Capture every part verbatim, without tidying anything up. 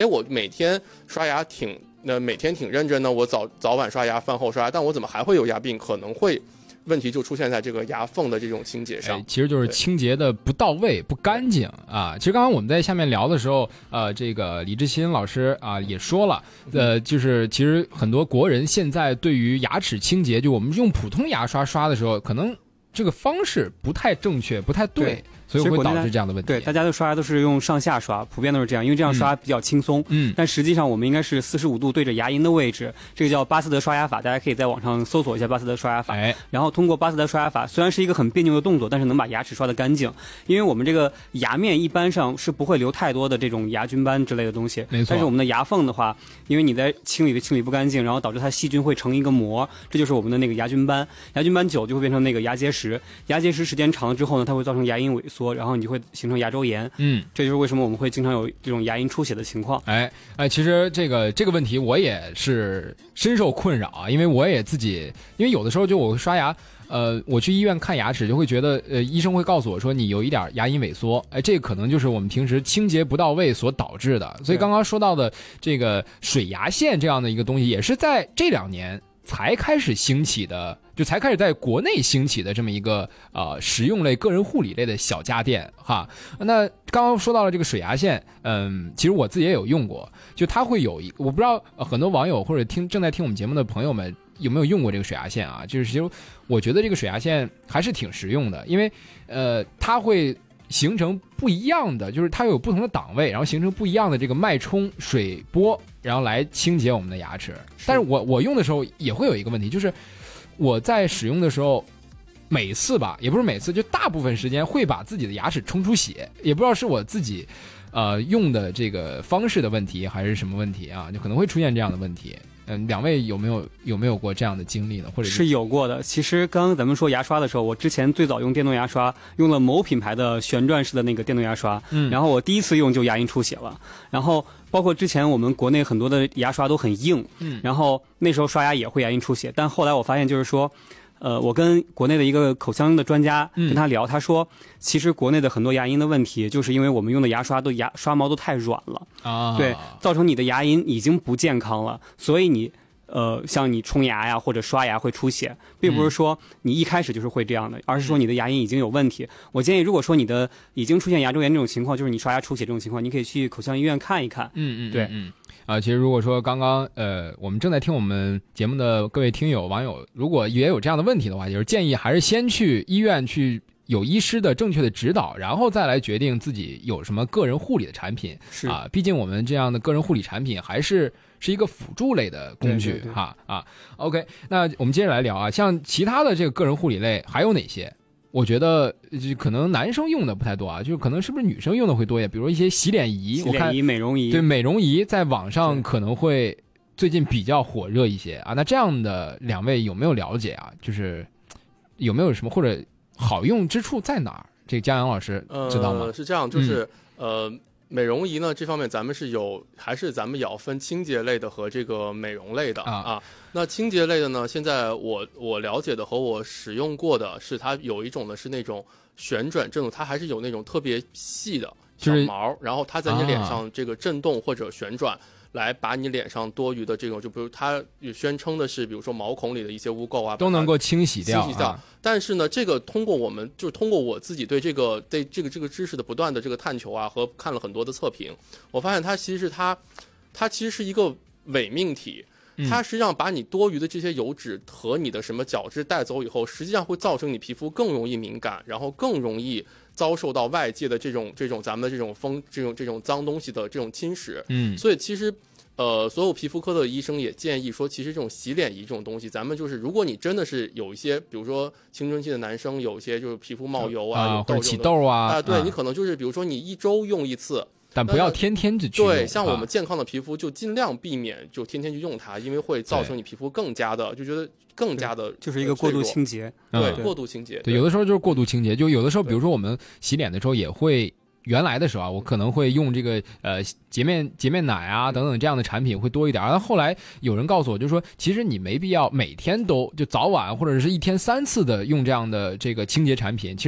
我每天刷牙挺那每天挺认真的，我早早晚刷牙，饭后刷牙，但我怎么还会有牙病？可能会。问题就出现在这个牙缝的这种清洁上， 哎、其实就是清洁的不到位、不干净啊。其实刚刚我们在下面聊的时候，呃，这个李志新老师啊也说了，呃，就是其实很多国人现在对于牙齿清洁，就我们用普通牙刷刷的时候，可能这个方式不太正确，不太 对, 对所以会导致这样的问题。 对，大家的刷牙都是用上下刷，普遍都是这样，因为这样刷比较轻松。 嗯， 但实际上我们应该是四十五度对着牙龈的位置，这个叫巴斯德刷牙法，大家可以在网上搜索一下巴斯德刷牙法。 哎， 然后通过巴斯德刷牙法，虽然是一个很别扭的动作，但是能把牙齿刷得干净。因为我们这个牙面一般上是不会留太多的这种牙菌斑之类的东西， 没错。 但是我们的牙缝的话，因为你在清理的清理不干净，然后导致它细菌会成一个膜，这就是我们的那个牙菌斑。牙菌斑久就会变成那个牙结石，牙结石时间长了之后呢，它会造成牙龈萎缩，然后你就会形成牙周炎。 嗯， 这就是为什么我们会经常有这种牙龈出血的情况。 哎哎，其实这个这个问题我也是深受困扰啊，因为我也自己，因为有的时候就我刷牙，呃，我去医院看牙齿就会觉得，呃，医生会告诉我说你有一点牙龈萎缩，哎，这个可能就是我们平时清洁不到位所导致的。所以刚刚说到的这个水牙线这样的一个东西，也是在这两年才开始兴起的。就才开始在国内兴起的这么一个呃实用类个人护理类的小家电哈。那刚刚说到了这个水牙线，嗯，其实我自己也有用过，就它会有一，我不知道、呃、很多网友或者听正在听我们节目的朋友们有没有用过这个水牙线啊？就是其实我觉得这个水牙线还是挺实用的，因为呃它会形成不一样的，就是它有不同的档位，然后形成不一样的这个脉冲水波，然后来清洁我们的牙齿。但是我我用的时候也会有一个问题，就是我在使用的时候，每次吧，也不是每次，就大部分时间会把自己的牙齿冲出血，也不知道是我自己，呃，用的这个方式的问题，还是什么问题啊？就可能会出现这样的问题。嗯，两位有没有有没有过这样的经历呢？或者 是, 是有过的。其实刚刚咱们说牙刷的时候，我之前最早用电动牙刷，用了某品牌的旋转式的那个电动牙刷，嗯，然后我第一次用就牙龈出血了，然后包括之前我们国内很多的牙刷都很硬，嗯，然后那时候刷牙也会牙龈出血，但后来我发现就是说。呃，我跟国内的一个口腔的专家跟他聊，嗯、他说，其实国内的很多牙龈的问题，就是因为我们用的牙刷都牙刷毛都太软了啊，对，造成你的牙龈已经不健康了，所以你呃，像你冲牙呀或者刷牙会出血，并不是说你一开始就是会这样的，嗯、而是说你的牙龈已经有问题。我建议，如果说你的已经出现牙周炎这种情况，就是你刷牙出血这种情况，你可以去口腔医院看一看。 嗯嗯， 对， 嗯。啊，其实如果说刚刚呃，我们正在听我们节目的各位听友网友，如果也有这样的问题的话，就是建议还是先去医院去有医师的正确的指导，然后再来决定自己有什么个人护理的产品。 是啊，毕竟我们这样的个人护理产品还是是一个辅助类的工具， 对对对哈啊。OK， 那我们接着来聊啊，像其他的这个个人护理类还有哪些？我觉得可能男生用的不太多啊，就是可能是不是女生用的会多一点？比如一些洗脸仪， 洗脸仪、美容仪， 对，美容仪在网上可能会最近比较火热一些啊。那这样的两位有没有了解啊？就是有没有什么或者好用之处在哪儿？这个江阳老师知道吗？ 呃、是这样，就是、嗯、呃。美容仪呢，这方面咱们是有，还是咱们也要分清洁类的和这个美容类的 啊, 啊。那清洁类的呢，现在我我了解的和我使用过的是，它有一种呢是那种旋转震动，它还是有那种特别细的小毛，就是、然后它在你脸上这个震动或者旋转。啊，来把你脸上多余的这种，就比如它宣称的是，比如说毛孔里的一些污垢啊， 都能够清洗掉。 清洗掉。啊、但是呢，这个通过我们，就是通过我自己对这个对这个这个知识的不断的这个探求啊，和看了很多的测评，我发现它其实是它，它其实是一个伪命题。它实际上把你多余的这些油脂和你的什么角质带走以后，实际上会造成你皮肤更容易敏感，然后更容易遭受到外界的这种这种咱们的这种风这种这种脏东西的这种侵蚀。嗯，所以其实呃，所有皮肤科的医生也建议说，其实这种洗脸仪这种东西，咱们就是如果你真的是有一些，比如说青春期的男生有一些就是皮肤冒油啊， 啊有痘或者起痘啊， 啊，对、 啊、 你可能就是比如说你一周用一次。 但不要天天去用。 对，像我们健康的皮肤就尽量避免就天天去用它，因为会造成你皮肤更加的就觉得更加的就是一个过度清洁。 对， 嗯、 过度清洁。 对，有的时候就是过度清洁，就有的时候比如说我们洗脸的时候也会。原来的时候啊，我可能会用这个呃洁面洁面奶啊等等这样的产品会多一点，而后来有人告诉我，就说其实你没必要每天都就早晚或者是一天三次的用这样的这个清洁产品，其实会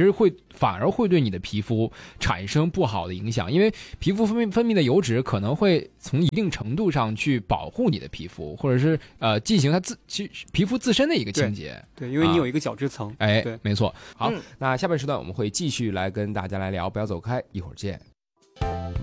反而会对你的皮肤产生不好的影响，因为皮肤分泌分泌的油脂可能会从一定程度上去保护你的皮肤，或者是呃进行它自其皮肤自身的一个清洁。 对，对因为你有一个角质层。 啊、哎， 对， 没错。 好，嗯、那下半时段我们会继续来跟大家来聊，不要走开，一会儿见。